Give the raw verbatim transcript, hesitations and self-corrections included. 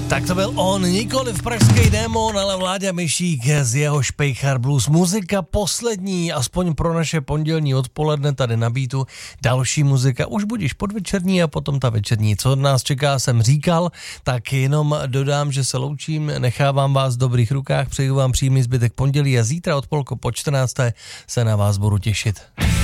Tak to byl on, nikoliv pražský démon, ale Vláďa Myšík z jeho Špejchar Blues. Muzika poslední, aspoň pro naše pondělní odpoledne tady na Beatu. Další muzika už budíš podvečerní a potom ta večerní. Co od nás čeká, jsem říkal, tak jenom dodám, že se loučím, nechávám vás v dobrých rukách, přeju vám příjemný zbytek pondělí a zítra od polko po čtrnácté se na vás budu těšit.